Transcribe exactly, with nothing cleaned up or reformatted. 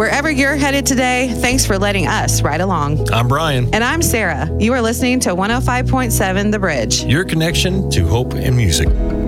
Wherever you're headed today, thanks for letting us ride along. I'm Brian. And I'm Sarah. You are listening to one oh five point seven The Bridge. Your connection to hope and music.